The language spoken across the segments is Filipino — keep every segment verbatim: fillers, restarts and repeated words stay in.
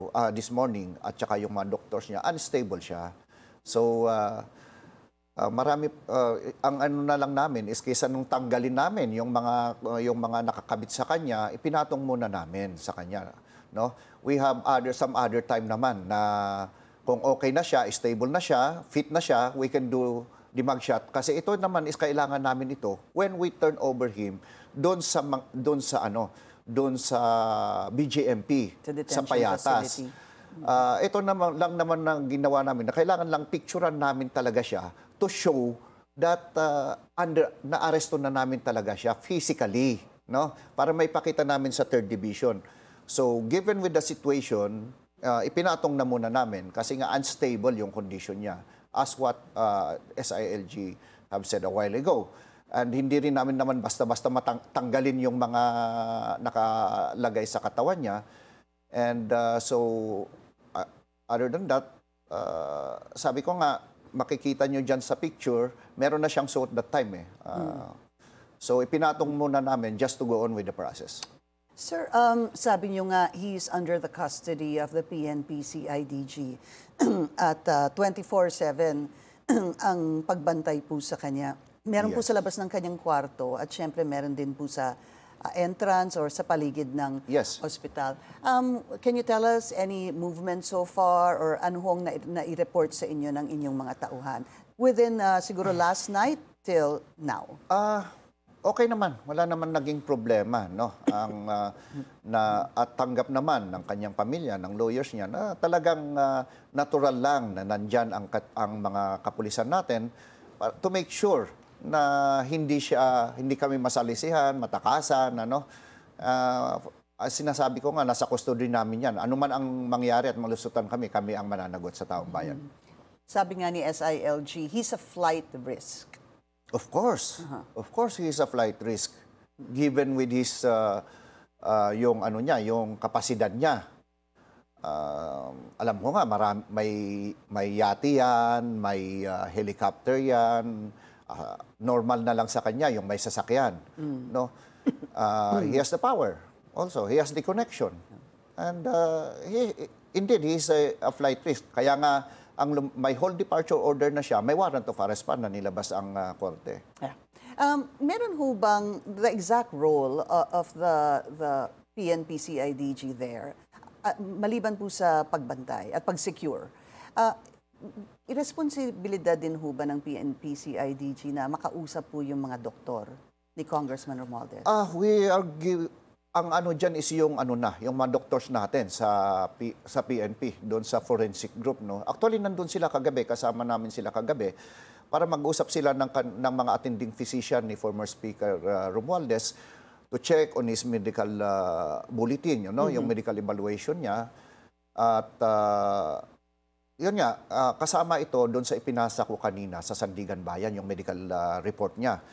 uh, this morning at saka yung mga doctors niya, unstable siya. So, uh, uh, marami, uh, ang ano na lang namin is kaysa nung tanggalin namin yung mga, uh, yung mga nakakabit sa kanya, ipinatong muna namin sa kanya. No? We have other, some other time naman na kung okay na siya, stable na siya, fit na siya, we can do the mugshot. Kasi ito naman is kailangan namin ito when we turn over him doon sa, doon sa ano, doon sa B J M P, sa Payatas. Uh, ito naman lang naman ang ginawa namin na kailangan lang picturean namin talaga siya to show that uh, under na-aresto na namin talaga siya physically, no? Para may pakita namin sa third division. So, given with the situation, uh, ipinatong na muna namin kasi nga unstable yung condition niya as what uh, S I L G have said a while ago. And hindi rin namin naman basta-basta matanggalin yung mga nakalagay sa katawan niya. And uh, so, uh, other than that, uh, sabi ko nga, makikita nyo dyan sa picture, meron na siyang suot that time eh. Uh, mm. So, ipinatong muna namin just to go on with the process. Sir, um, sabi nyo nga, he's under the custody of the P N P C I D G at uh, twenty-four seven ang pagbantay po sa kanya. Meron yes. po sa labas ng kanyang kwarto at syempre meron din po sa uh, entrance or sa paligid ng yes. hospital. Um, can you tell us any movement so far or ano hong na-report sa inyo ng inyong mga tauhan? Within uh, siguro last night till now? Ah, uh, okay naman. Wala naman naging problema, no? Ang uh, na at tanggap naman ng kanyang pamilya, ng lawyers niya na talagang uh, natural lang na nandyan ang ang mga kapulisan natin uh, to make sure na hindi siya hindi kami masalisihan, matakasan, ano. Uh, sinasabi ko nga nasa custody namin 'yan. Ano man ang mangyari at malusutan kami, kami ang mananagot sa taong bayan. Sabi nga ni S I L G, he's a flight risk. Of course. Uh-huh. Of course he is a flight risk given with his uh, uh, yung ano niya, yung kapasidad niya. Uh, alam ko nga marami, may may yate yan, may uh, helicopter yan. Uh, normal na lang sa kanya yung may sasakyan, mm. no? Uh, he has the power also, he has the connection, and uh, he indeed he is a, a flight risk. Kaya nga ang may whole departure order na siya, may warrant of arrest pa na nilabas ang uh, korte. Yeah. Um, meron ho bang the exact role uh, of the the P N P C I D G there, uh, maliban po sa pagbantay at pag-secure? Uh, Irresponsibilidad din ho ba ng P N P C I D G na makausap po yung mga doktor ni Congressman Romualdez? Ah, uh, we are give, ang ano diyan is yung ano na, yung mga doctors natin sa P, sa P N P doon sa forensic group, no. Actually nandoon sila kagabi, kasama namin sila kagabi para mag-usap sila ng ng mga attending physician ni former Speaker uh, Romualdez to check on his medical uh, bulletin, you know, mm-hmm. yung medical evaluation niya at uh, yun nga, uh, kasama ito doon sa ipinasa ko kanina sa Sandigan Bayan, yung medical uh, report niya.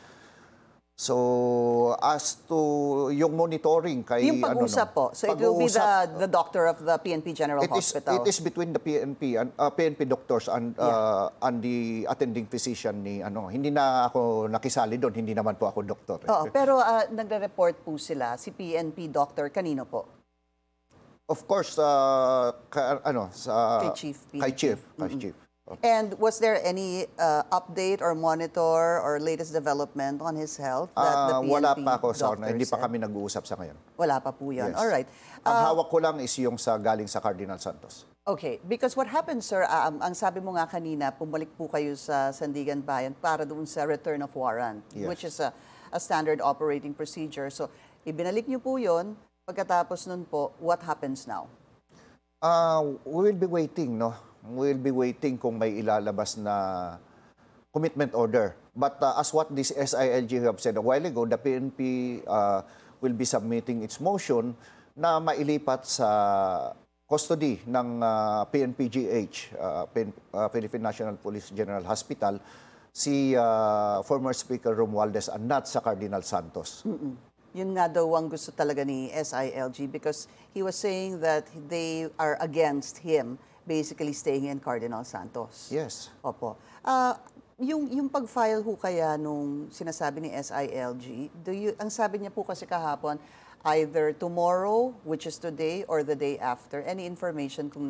So, as to yung monitoring kay... Yung pag-usap ano, no, po. So, it will be the, the doctor of the P N P General it Hospital. Is, it is between the P N P, and, uh, P N P doctors and, uh, yeah. and the attending physician ni... ano. Hindi na ako nakisali doon, hindi naman po ako doktor. Oo, pero uh, nagre-report po sila, si P N P doctor, kanino po? Of course, uh, ka, ano, sa... Kay Chief. P N P. Kay Chief. Kay Mm-hmm. Chief. And was there any uh, update or monitor or latest development on his health that uh, the P N P wala pa ako, Sorna. Hindi pa said? kami nag-uusap sa ngayon. Wala pa po yan. Yes. All right. Ang Uh, hawak ko lang is yung sa galing sa Cardinal Santos. Okay. Because what happened, sir, um, ang sabi mo nga kanina, pumalik po kayo sa Sandigan Bayan para doon sa return of warrant, Yes. which is a, a standard operating procedure. So, ibinalik niyo po yun. Pagkatapos nun po, what happens now? Uh, we will be waiting, no? We will be waiting kung may ilalabas na commitment order. But uh, as what this S I L G have said a while ago, the P N P uh, will be submitting its motion na mailipat sa custody ng uh, P N P G H, uh, uh, Philippine National Police General Hospital, si uh, former Speaker Romualdez and not sa Cardinal Santos. Mm-mm. Yun nga daw ang gusto talaga ni S I L G because he was saying that they are against him basically staying in Cardinal Santos. Yes. Opo. Uh, yung, yung pag-file ho kaya nung sinasabi ni S I L G, do you, ang sabi niya po kasi kahapon, either tomorrow, which is today, or the day after? Any information kung